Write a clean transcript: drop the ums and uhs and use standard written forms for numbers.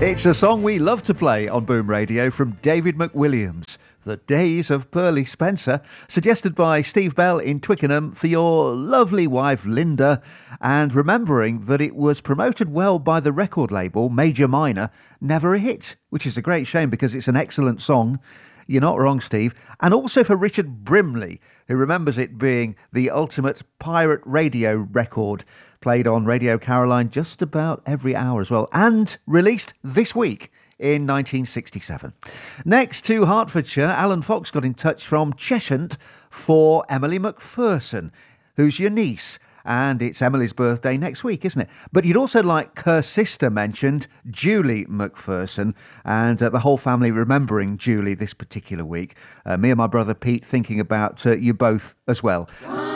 It's a song we love to play on Boom Radio from David McWilliams, The Days of Pearly Spencer, suggested by Steve Bell in Twickenham for your lovely wife Linda, and remembering that it was promoted well by the record label Major Minor, never a hit, which is a great shame because it's an excellent song. You're not wrong, Steve. And also for Richard Brimley, who remembers it being the ultimate pirate radio record, played on Radio Caroline just about every hour as well, and released this week in 1967. Next to Hertfordshire, Alan Fox got in touch from Cheshunt for Emily McPherson, who's your niece. And it's Emily's birthday next week, isn't it? But you'd also like her sister mentioned, Julie McPherson, and the whole family remembering Julie this particular week. Me and my brother Pete thinking about you both as well.